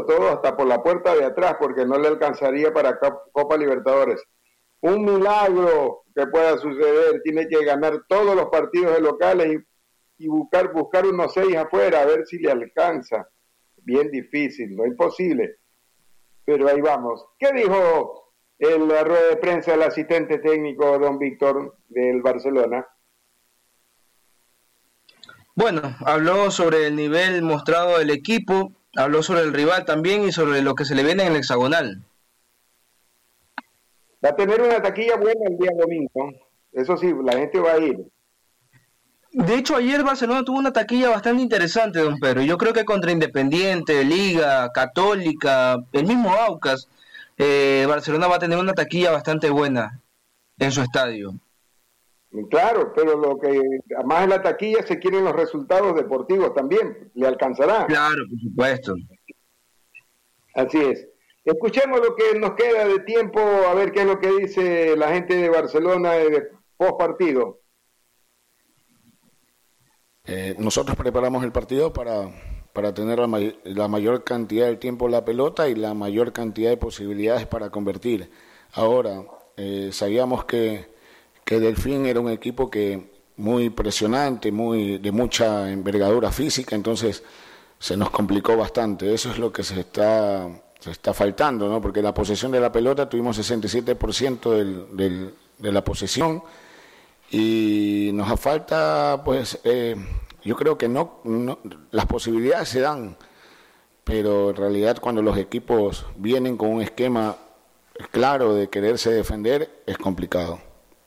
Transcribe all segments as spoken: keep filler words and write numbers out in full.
todo hasta por la puerta de atrás, porque no le alcanzaría para Copa Libertadores. Un milagro que pueda suceder, tiene que ganar todos los partidos de locales y, y buscar, buscar unos seis afuera, a ver si le alcanza. Bien difícil, no imposible, pero ahí vamos. ¿Qué dijo en la rueda de prensa del asistente técnico don Víctor del Barcelona? Bueno, habló sobre el nivel mostrado del equipo, habló sobre el rival también y sobre lo que se le viene en el hexagonal. Va a tener una taquilla buena el día domingo, eso sí, la gente va a ir. De hecho, ayer Barcelona tuvo una taquilla bastante interesante, don Pedro. Yo creo que contra Independiente, Liga, Católica, el mismo Aucas, eh, Barcelona va a tener una taquilla bastante buena en su estadio. Claro, pero lo que además en la taquilla se quieren los resultados deportivos también, le alcanzará. Claro, por supuesto. Así es. Escuchemos lo que nos queda de tiempo, a ver qué es lo que dice la gente de Barcelona de post partido. Eh, nosotros preparamos el partido para, para tener la, may- la mayor cantidad de tiempo en la pelota y la mayor cantidad de posibilidades para convertir. Ahora, eh, sabíamos que que Delfín era un equipo que muy presionante, muy de mucha envergadura física, entonces se nos complicó bastante. Eso es lo que se está se está faltando, ¿no? Porque la posesión de la pelota tuvimos sesenta y siete por ciento del, del, de la posesión y nos falta, pues, eh, yo creo que no, no, las posibilidades se dan, pero en realidad cuando los equipos vienen con un esquema claro de quererse defender es complicado.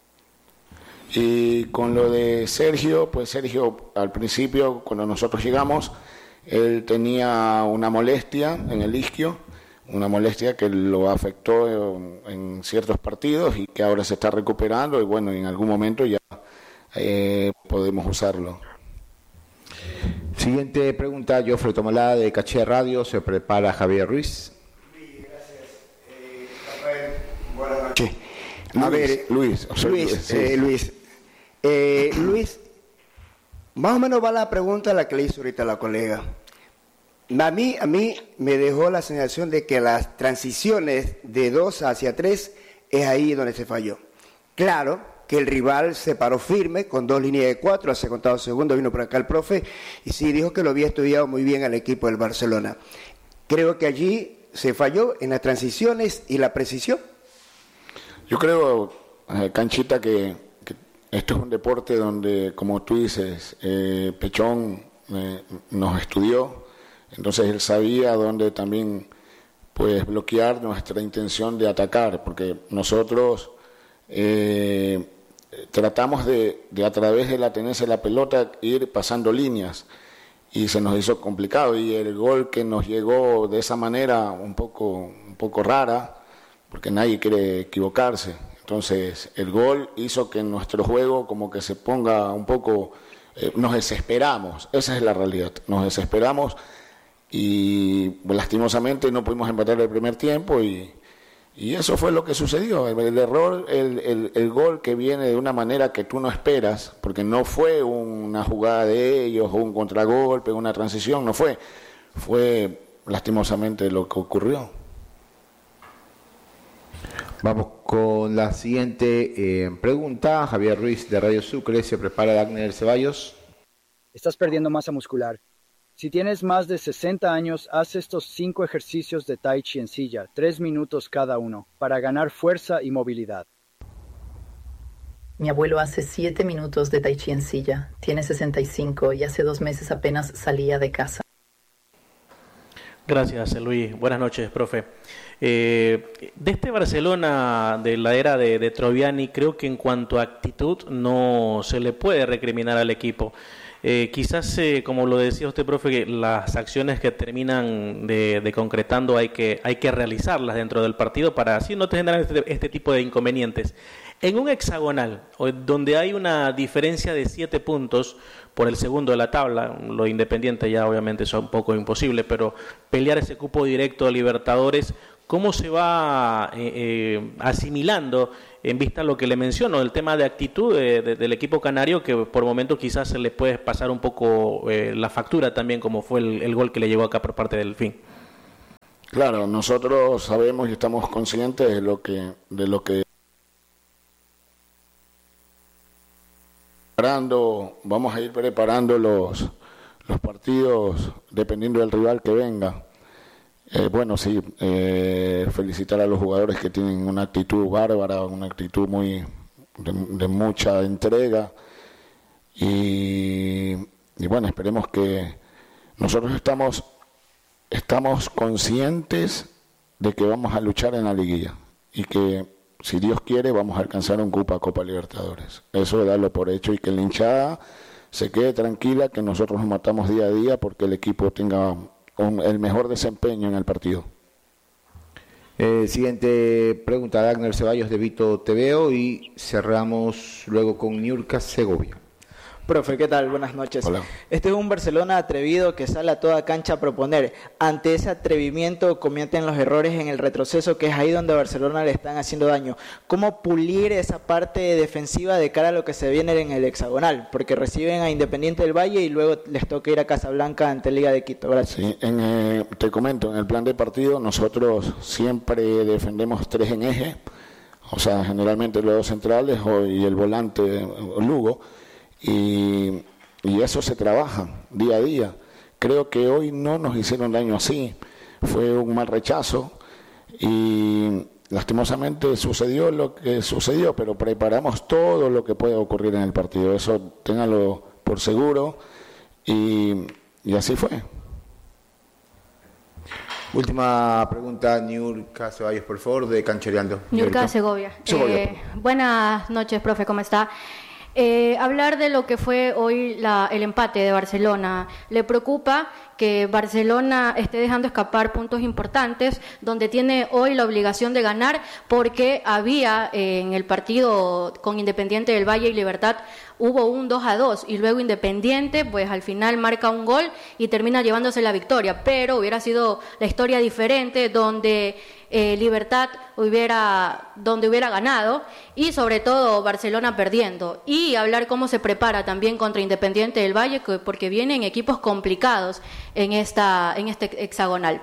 Y con lo de Sergio, pues Sergio al principio cuando nosotros llegamos, él tenía una molestia en el isquio, una molestia que lo afectó en, en ciertos partidos y que ahora se está recuperando y bueno, en algún momento ya eh, podemos usarlo. Siguiente pregunta, Jofre Tomolada de Caché Radio, se prepara Javier Ruiz. Sí, gracias. Eh, Rafael, buenas noches. Luis, A ver, Luis, Luis, Luis, sí. eh, Luis, eh, Luis, más o menos va la pregunta a la que le hizo ahorita la colega. A mí, a mí me dejó la sensación de que las transiciones de dos hacia tres es ahí donde se falló. Claro que el rival se paró firme con dos líneas de cuatro, hace contado segundo, vino por acá el profe, y sí dijo que lo había estudiado muy bien al equipo del Barcelona. Creo que allí se falló en las transiciones y la precisión. Yo creo, eh, Canchita, que, que esto es un deporte donde, como tú dices, eh, Pechón eh, nos estudió, entonces él sabía dónde también pues bloquear nuestra intención de atacar, porque nosotros eh, tratamos de, de a través de la tenencia de la pelota ir pasando líneas y se nos hizo complicado, y el gol que nos llegó de esa manera un poco, un poco rara, porque nadie quiere equivocarse. Entonces, el gol hizo que nuestro juego como que se ponga un poco, eh, nos desesperamos, esa es la realidad, nos desesperamos y lastimosamente no pudimos empatar el primer tiempo y, y eso fue lo que sucedió. El, el error, el, el, el gol que viene de una manera que tú no esperas, porque no fue una jugada de ellos o un contragolpe, una transición, no fue, fue lastimosamente lo que ocurrió. Vamos con la siguiente eh, pregunta. Javier Ruiz de Radio Sucre, se prepara Dagner Ceballos. Estás perdiendo masa muscular. Si tienes más de sesenta años, haz estos cinco ejercicios de Tai Chi en silla, tres minutos cada uno, para ganar fuerza y movilidad. Mi abuelo hace siete minutos de Tai Chi en silla, tiene sesenta y cinco y hace dos meses apenas salía de casa. Gracias, Luis. Buenas noches, profe. Eh, de este Barcelona de la era de, de Troviani, creo que en cuanto a actitud no se le puede recriminar al equipo. Eh, quizás, eh, como lo decía usted, profe, que las acciones que terminan de, de concretando hay que, hay que realizarlas dentro del partido para así no tener este, este tipo de inconvenientes. En un hexagonal, donde hay una diferencia de siete puntos por el segundo de la tabla, lo Independiente ya obviamente es un poco imposible, pero pelear ese cupo directo de Libertadores, ¿cómo se va eh, eh, asimilando en vista a lo que le menciono, el tema de actitud de, de, del equipo canario, que por momentos quizás se le puede pasar un poco eh, la factura también, como fue el, el gol que le llegó acá por parte del Delfín? Claro, nosotros sabemos y estamos conscientes de lo que de lo que preparando, vamos a ir preparando los los partidos dependiendo del rival que venga. Eh, bueno, sí, eh, felicitar a los jugadores que tienen una actitud bárbara, una actitud muy de, de mucha entrega y, y bueno, esperemos que nosotros estamos estamos conscientes de que vamos a luchar en la liguilla y que si Dios quiere vamos a alcanzar un cupo a Copa Libertadores. Eso es darlo por hecho y que la hinchada se quede tranquila, que nosotros nos matamos día a día porque el equipo tenga un, el mejor desempeño en el partido. Eh, siguiente pregunta, Dagner Ceballos de Vito T V O, y cerramos luego con Niurka Segovia. Profe, ¿qué tal? Buenas noches. Hola. Este es un Barcelona atrevido que sale a toda cancha a proponer. Ante ese atrevimiento cometen los errores en el retroceso, que es ahí donde a Barcelona le están haciendo daño. ¿Cómo pulir esa parte defensiva de cara a lo que se viene en el hexagonal? Porque reciben a Independiente del Valle y luego les toca ir a Casablanca ante Liga de Quito. Gracias. Sí, en, eh, te comento, en el plan de partido nosotros siempre defendemos tres en eje, o sea, generalmente los dos centrales o, y el volante Lugo. Y, y eso se trabaja día a día. Creo que hoy no nos hicieron daño así, fue un mal rechazo y lastimosamente sucedió lo que sucedió, pero preparamos todo lo que pueda ocurrir en el partido, eso ténganlo por seguro y, y así fue. Última pregunta, Niurka Ceballos, por favor, de Canchereando. Niurka Segovia. Segovia. Eh, buenas noches, profe, ¿cómo está? Eh, hablar de lo que fue hoy la, el empate de Barcelona. ¿Le preocupa que Barcelona esté dejando escapar puntos importantes donde tiene hoy la obligación de ganar? Porque había eh, en el partido con Independiente del Valle y Libertad hubo un dos a dos y luego Independiente pues al final marca un gol y termina llevándose la victoria, pero hubiera sido la historia diferente donde eh, Libertad hubiera donde hubiera ganado y sobre todo Barcelona perdiendo, y hablar cómo se prepara también contra Independiente del Valle, que, porque vienen equipos complicados en esta en este hexagonal.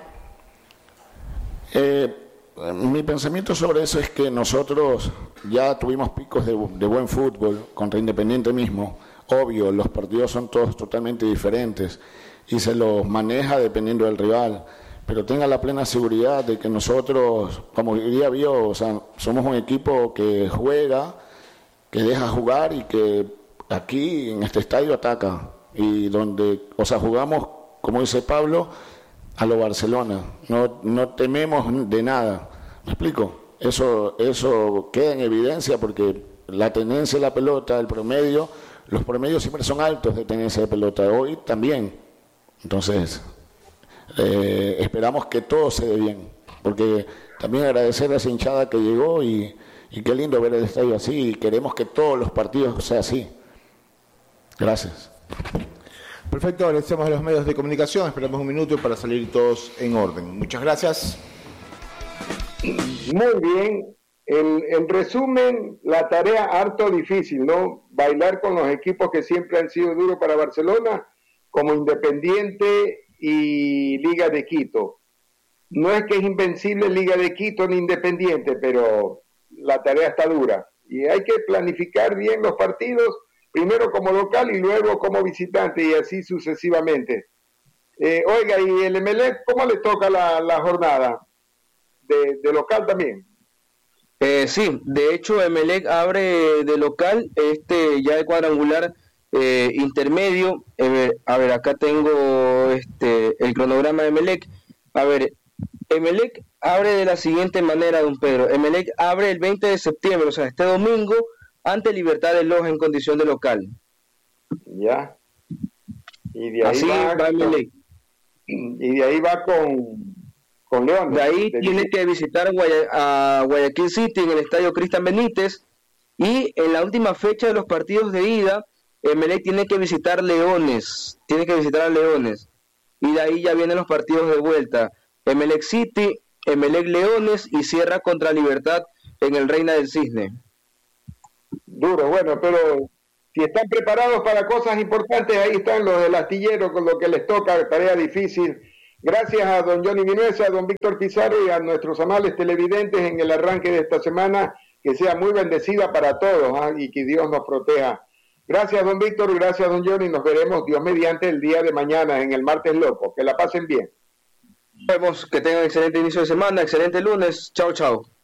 Eh, mi pensamiento sobre eso es que nosotros ya tuvimos picos de, de buen fútbol contra Independiente mismo. Obvio, los partidos son todos totalmente diferentes y se los maneja dependiendo del rival, pero tenga la plena seguridad de que nosotros, como hoy día vio, o sea, somos un equipo que juega, que deja jugar y que aquí en este estadio ataca, y donde, o sea, jugamos, como dice Pablo, a lo Barcelona, no, no tememos de nada. ¿Me explico? Eso, eso queda en evidencia porque la tenencia de la pelota, el promedio, los promedios siempre son altos de tenencia de pelota, hoy también. Entonces, eh, esperamos que todo se dé bien, porque también agradecer a esa hinchada que llegó y, y qué lindo ver el estadio así, y queremos que todos los partidos sean así. Gracias. Perfecto, agradecemos a los medios de comunicación, esperamos un minuto para salir todos en orden. Muchas gracias. Muy bien. En, en resumen, la tarea harto difícil, ¿no? Bailar con los equipos que siempre han sido duros para Barcelona, como Independiente y Liga de Quito. No es que es invencible Liga de Quito ni Independiente, pero la tarea está dura. Y hay que planificar bien los partidos, primero como local y luego como visitante, y así sucesivamente. Eh, oiga, ¿y el Emelec cómo le toca la, la jornada? De, de local también. Eh, sí, de hecho Emelec abre de local este ya de cuadrangular eh, intermedio. Eh, a ver, acá tengo este el cronograma de Emelec. A ver, Emelec abre de la siguiente manera, don Pedro. Emelec abre el veinte de septiembre, o sea, este domingo, ante Libertad de Loja en condición de local. Ya. Y de ahí Así va, va Emelec. Y de ahí va con con León. De ahí de tiene que visitar Guaya, a Guayaquil City en el estadio Cristian Benítez, y en la última fecha de los partidos de ida, Emelec tiene que visitar Leones, tiene que visitar a Leones, y de ahí ya vienen los partidos de vuelta, Emelec City, Emelec Leones, y cierra contra Libertad en el Reina del Cisne. Duro, bueno, pero si están preparados para cosas importantes, ahí están los del astillero con lo que les toca, tarea difícil. Gracias a don Johnny Vinuesa, a don Víctor Pizarro y a nuestros amables televidentes en el arranque de esta semana, que sea muy bendecida para todos, ¿eh? Y que Dios nos proteja. Gracias don Víctor, gracias don Johnny, nos veremos Dios mediante el día de mañana en el Martes Loco. Que la pasen bien. Nos vemos, que tengan excelente inicio de semana, excelente lunes, chao chao.